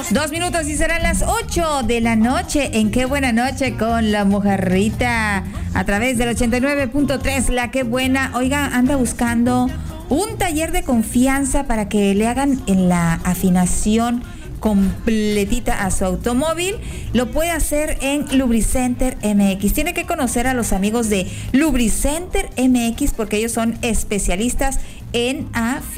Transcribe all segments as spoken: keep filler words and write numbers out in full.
Dos minutos y serán las ocho de la noche en Qué Buena Noche con la Mojarrita a través del ochenta y nueve punto tres, la Qué Buena. Oiga, anda buscando un taller de confianza para que le hagan en la afinación completita a su automóvil. Lo puede hacer en Lubricenter M X. Tiene que conocer a los amigos de Lubricenter M X porque ellos son especialistas en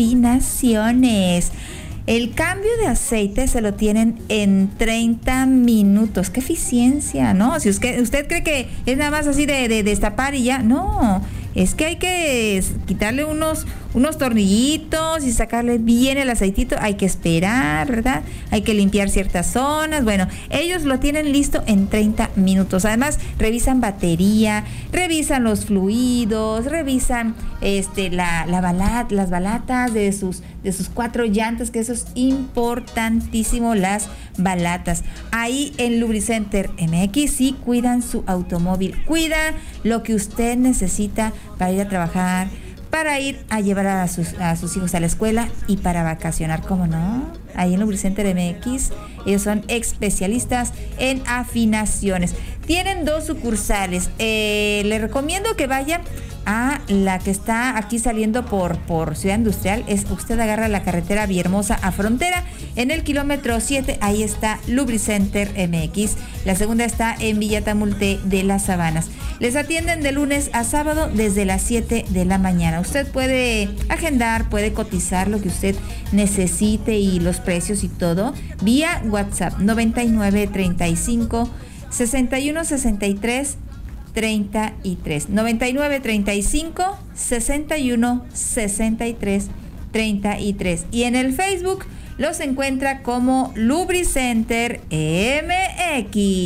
afinaciones. El cambio de aceite se lo tienen en treinta minutos. ¡Qué eficiencia!, ¿no? Si usted, usted cree que es nada más así de, de destapar y ya, no. Es que hay que quitarle unos, unos tornillitos y sacarle bien el aceitito. Hay que esperar, ¿verdad? Hay que limpiar ciertas zonas. Bueno, ellos lo tienen listo en treinta minutos. Además, revisan batería, revisan los fluidos, revisan este, la, la balat, las balatas de sus, de sus cuatro llantas, que eso es importantísimo, las balatas. Ahí en Lubricenter M X sí cuidan su automóvil, cuidan lo que usted necesita para ir a trabajar, para ir a llevar a sus, a sus hijos a la escuela y para vacacionar, ¿cómo no? Ahí en Lubricenter M X, ellos son especialistas en afinaciones. Tienen dos sucursales. Eh, le recomiendo que vaya a la que está aquí saliendo por, por Ciudad Industrial. Es, usted agarra la carretera Villahermosa a Frontera, en el kilómetro siete, ahí está Lubricenter M X. La segunda está en Villa Tamulte de las Sabanas. Les atienden de lunes a sábado desde las siete de la mañana. Usted puede agendar, puede cotizar lo que usted necesite y los precios y todo vía WhatsApp noventa y nueve treinta y cinco sesenta y uno sesenta y tres treinta y tres, noventa y nueve treinta y cinco sesenta y uno sesenta y tres treinta y tres, y en el Facebook los encuentra como Lubricenter M X.